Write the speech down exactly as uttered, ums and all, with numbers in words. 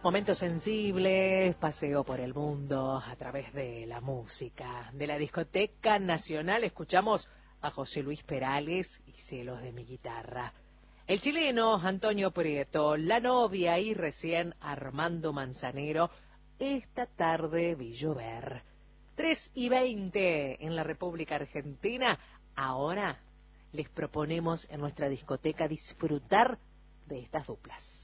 Momentos sensibles, paseo por el mundo a través de la música. De la Discoteca Nacional escuchamos a José Luis Perales y Celos de mi guitarra. El chileno Antonio Prieto, la novia y recién Armando Manzanero, esta tarde vi llover. tres y veinte en la República Argentina. Ahora les proponemos en nuestra discoteca disfrutar de estas duplas.